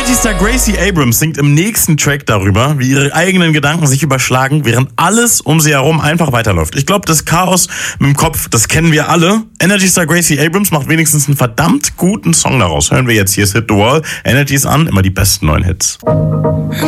Energy Star Gracie Abrams singt im nächsten Track darüber, wie ihre eigenen Gedanken sich überschlagen, während alles um sie herum einfach weiterläuft. Ich glaube, das Chaos mit dem Kopf, das kennen wir alle. Energy Star Gracie Abrams macht wenigstens einen verdammt guten Song daraus. Hören wir jetzt, hier ist Hit the Wall. Energy ist an, immer die besten neuen Hits.